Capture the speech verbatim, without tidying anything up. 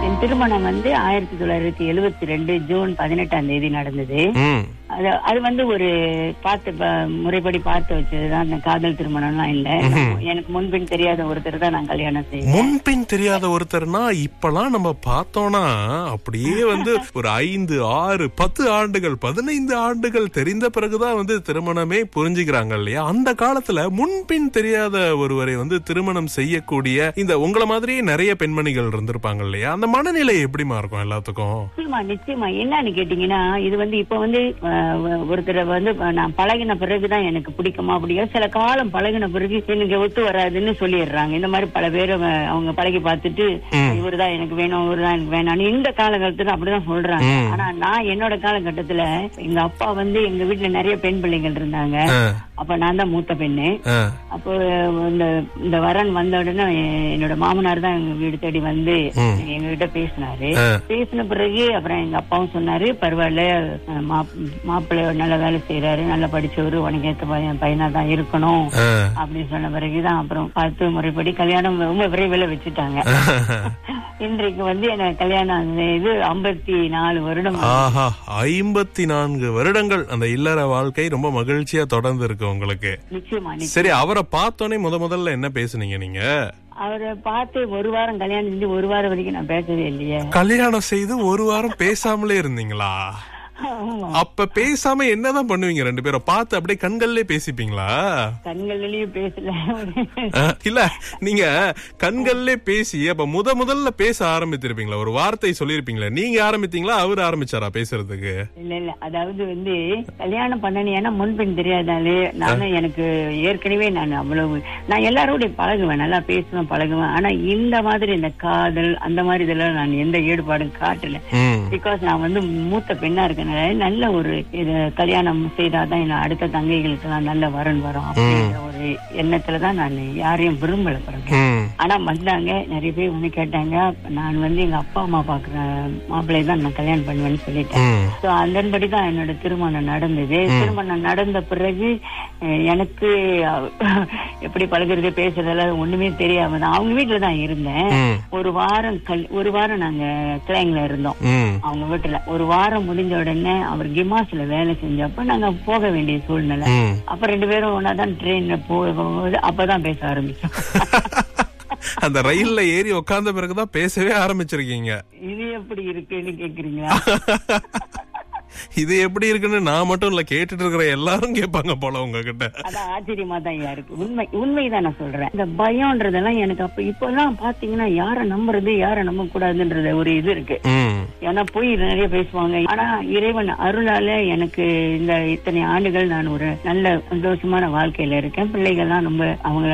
என் திருமணம் வந்து ஆயிரத்தி தொள்ளாயிரத்தி எழுபத்தி ரெண்டு ஜூன் பதினெட்டாம் தேதி நடந்தது. அது அது வந்து ஒரு பார்த்து முறைப்படி பார்த்து வச்சதுதான். அந்த காதல் திருமணம்லாம் இல்ல. எனக்கு முன்பின் தெரியாத ஒருத்தர் தான் நான் கல்யாணம் செய்வேன். முன்பின் தெரியாத ஒருத்தர்னா இப்பெல்லாம் நம்ம பார்த்தோம்னா அப்படியே வந்து ஒரு ஐந்து ஆறு பத்து ஆண்டுகள் பதினைந்து ஆண்டுகள் தெரிந்த பிறகுதான் வந்து திருமணமே புரிஞ்சுக்கிறாங்க இல்லையா? அந்த காலத்துல முன்பின் தெரியாத ஒருவரை வந்து திருமணம் செய்யக்கூடிய இந்த உங்களை மாதிரியே நிறைய பெண்மணிகள் இருந்திருப்பாங்க இல்லையா? அந்த மனநிலை எப்படிமா இருக்கும் எல்லாத்துக்கும்? நிச்சயமா நிச்சயமா. என்னன்னு கேட்டீங்கன்னா, இது வந்து இப்ப வந்து ஒருத்தரை வந்து நான் பழகின பிறகுதான் எனக்கு பிடிக்குமா பிடிக்காது. சில காலம் பழகின பிறகு எனக்கு ஒத்து வராதுன்னு சொல்லிடுறாங்க. இந்த மாதிரி பல பேர் அவங்க பழகி பார்த்துட்டு இவருதான் எனக்கு வேணும் இவருதான் எனக்கு வேணாம்னு இந்த காலகட்டத்துல அப்படிதான் சொல்றாங்க. ஆனா நான் என்னோட காலகட்டத்துல எங்க அப்பா வந்து எங்க வீட்டுல நிறைய பெண் பிள்ளைகள் இருந்தாங்க. அப்ப நான் தான் மூத்த பெண்ணு. அப்போ இந்த இந்த வரன் வந்த உடனே என்னோட மாமனார் தான் எங்க வீடு தேடி வந்து எங்க கிட்ட பேசினாரு. பேசின பிறகு அப்புறம் எங்க அப்பாவும் சொன்னாரு, பரவாயில்ல மாப்பிள்ளை நல்ல வேலை செய்யறாரு, நல்லா படிச்சவரு, உனக்கு ஏத்த பையன் பையனா தான் இருக்கணும் அப்படின்னு சொன்ன பிறகுதான் அப்புறம் பார்த்து முறைப்படி கல்யாணம் ரொம்ப விரைவில் வச்சுட்டாங்க. இன்றைக்கு வந்து எனக்கு கல்யாணம் இது ஐம்பத்தி நாலு வருடம். ஆஹா, ஐம்பத்தி நான்கு வருடங்கள் அந்த இல்லற வாழ்க்கை ரொம்ப மகிழ்ச்சியா தொடர்ந்து இருக்கு உங்களுக்கு. நிச்சயமா. சரி, அவரை பார்த்தோன்னே முத முதல்ல என்ன பேசுனீங்க நீங்க? அவரை பார்த்து ஒரு வாரம் கல்யாணம் செஞ்சு ஒரு வாரம் வரைக்கும் நான் பேசவே இல்லையே. கல்யாணம் செய்து ஒரு வாரம் பேசாமலே இருந்தீங்களா? அப்ப பேசாம என்னதான் பண்ணுவீங்க? ரெண்டு பேரும் பார்த்து அப்படியே கண்கள்லயே பேசிப்பீங்களா? கண்கள்லயும் பேசல. இல்ல, நீங்க கண்கள்லயே பேசி அப்ப முத முதல்ல பேச ஆரம்பித்திருப்பீங்களா? ஒரு வார்த்தை சொல்லிருப்பீங்களா? நீங்க ஆரம்பித்தீங்களா அவரு ஆரம்பிச்சாரா பேசுறதுக்கு? இல்ல இல்ல, அதாவது வந்து கல்யாணம் பண்ணனே ஏன்னா முன்பின் தெரியாதாலே நானும் எனக்கு ஏற்கனவே நான் அவ்வளவு நான் எல்லாரோட பழகுவேன், நல்லா பேசுவேன் பழகுவேன். ஆனா இந்த மாதிரி இந்த காதல் அந்த மாதிரி இதெல்லாம் நான் எந்த ஈடுபாடும் காட்டல. பிகாஸ் நான் வந்து மூத்த பெண்ணா இருக்கேன். நல்ல ஒரு கல்யாணம் செய்தாதான் அடுத்த தங்கைகளுக்கு எல்லாம் நல்ல வரன் வரும் அப்படிங்கிற ஒரு எண்ணத்துலதான் நான் யாரையும் விரும்பல பிறகு. ஆனா வந்தாங்க நிறைய பேர் வந்து கேட்டாங்க. நான் வந்து எங்க அப்பா அம்மா பாக்குற மாப்பிள்ளையை தான் நான் கல்யாணம் பண்ணுவேன்னு சொல்லிட்டேன். சோ அதன்படிதான் என்னோட திருமணம் நடந்தது. திருமணம் நடந்த பிறகு எனக்கு எப்படி பழகிறது பேசுறதெல்லாம் ஒண்ணுமே தெரியாம தான் அவங்க வீட்டுலதான் இருந்தேன். ஒரு வாரம் கல் ஒரு வாரம் நாங்க கிளைங்ல இருந்தோம் அவங்க வீட்டுல. ஒரு வாரம் முடிஞ்ச உடனே அவர் கிமாஸ்ல வேலை செஞ்சப்ப நாங்க போக வேண்டிய சூழ்நிலை. அப்ப ரெண்டு பேரும் ஒன்னாதான் ட்ரெயின்ல போகும்போது அப்பதான் பேச ஆரம்பிச்சோம். அந்த ரயில்ல ஏறி உட்கார்ந்த பிறகுதான் பேசவே ஆரம்பிச்சிருக்கீங்க. இது எப்படி இருக்குன்னு கேக்குறீங்களா? இது எப்படி இருக்குன்னு நான் மட்டும் இல்ல, கேட்டுட்டு இருக்கிற எல்லாரும் கேட்பாங்க போல உங்ககிட்ட. அதான் ஆச்சரியமா தான் இருக்கு. உண்மை உண்மைதான் நான் சொல்றேன். இந்த பயம்ன்றதெல்லாம் எனக்கு அப்ப இப்ப எல்லாம் பாத்தீங்கன்னா யார நம்புறது யார நம்ப கூடாதுன்றது ஒரு இது இருக்கு. ஏன்னா போய் நிறைய பேசுவாங்க. ஆனா இறைவன் அருளால எனக்கு இந்த இத்தனை ஆண்டுகள் நான் ஒரு நல்ல சந்தோஷமான வாழ்க்கையில இருக்கேன். பிள்ளைகள்லாம் ரொம்ப அவங்க